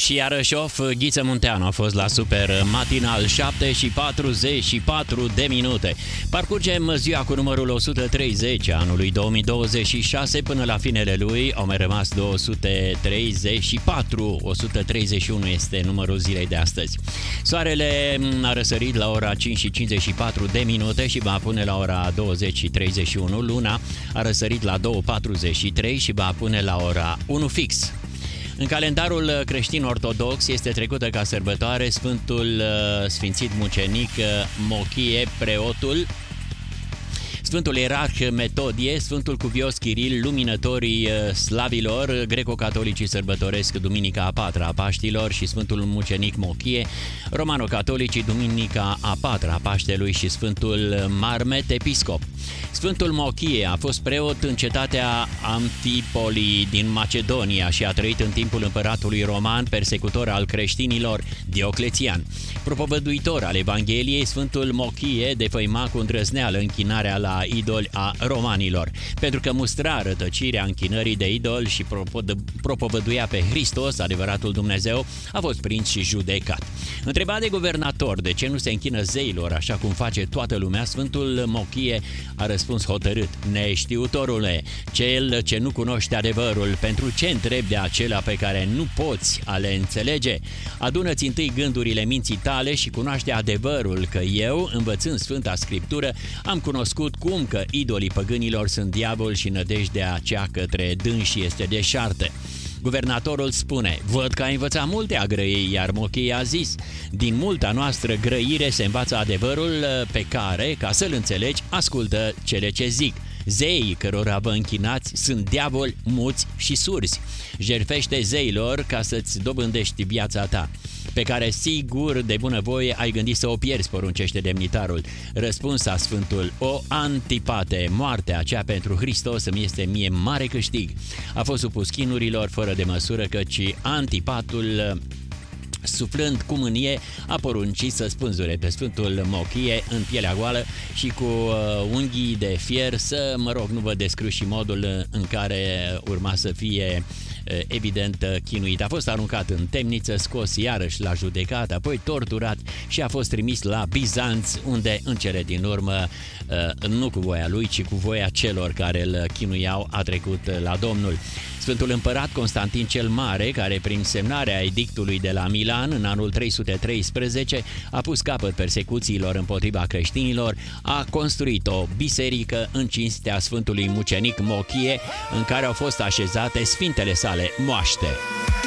Și iarăși Ghiță Munteanu a fost la Super Matinal, 7:44 de minute. Parcurgem ziua cu numărul 130 anului 2026, până la finele lui au mai rămas 234. 131 este numărul zilei de astăzi. Soarele a răsărit la ora 5:54 de minute și va pune la ora 20:31. Luna a răsărit la 2:43 și va pune la ora 1 fix. În calendarul creștin-ortodox este trecută ca sărbătoare Sfântul Sfințit Mucenic Mochie, preotul, Sfântul Ierarh Metodie, Sfântul Cuvios Chiril, luminătorii slavilor. Greco-catolicii sărbătoresc Duminica a patra a Paștilor și Sfântul Mucenic Mochie, romano-catolicii Duminica a patra a Paștelui și Sfântul Marmet, episcop. Sfântul Mochie a fost preot în cetatea Amfipoli din Macedonia și a trăit în timpul împăratului roman, persecutor al creștinilor, Dioclețian. Propovăduitor al Evangheliei, Sfântul Mochie defăima cu îndrăzneală închinarea la idoli a romanilor. Pentru că mustra rătăcirea închinării de idoli și propovăduia pe Hristos, adevăratul Dumnezeu, a fost prins și judecat. Întrebat de guvernator de ce nu se închină zeilor așa cum face toată lumea, Sfântul Mochie a răspuns hotărât: neștiutorule, cel ce nu cunoște adevărul, pentru ce întrebi de acela pe care nu poți a le înțelege? Adună-ți întâi gândurile minții tale și cunoaște adevărul, că eu, învățând Sfânta Scriptură, am cunoscut cum că idolii păgânilor sunt diavol și nădejdea cea către dânsi este deșartă. Guvernatorul spune: văd că ai învățat multe a grăiei, iar Mochie a zis: din multa noastră grăire se învață adevărul pe care, ca să-l înțelegi, ascultă cele ce zic. Zeii cărora vă închinați sunt diavoli, muți și surzi. Jertfește zeilor ca să-ți dobândești viața ta, pe care sigur de bunăvoie ai gândit să o pierzi, poruncește demnitarul. Răspunsa Sfântul: o Antipate, moartea aceea pentru Hristos îmi este mie mare câștig. A fost supus chinurilor fără de măsură, căci Antipatul, suflând cu mânie, a poruncit să spânzure pe Sfântul Mochie în pielea goală și cu unghii de fier să, nu vă descriu și modul în care urma să fie evident chinuit. A fost aruncat în temniță, scos iarăși la judecată, apoi torturat și a fost trimis la Bizanț, unde în cele din urmă, nu cu voia lui, ci cu voia celor care îl chinuiau, a trecut la Domnul. Sfântul Împărat Constantin cel Mare, care prin semnarea edictului de la Milan în anul 313 a pus capăt persecuțiilor împotriva creștinilor, a construit o biserică în cinstea Sfântului Mucenic Mochie, în care au fost așezate sfintele sale moaște.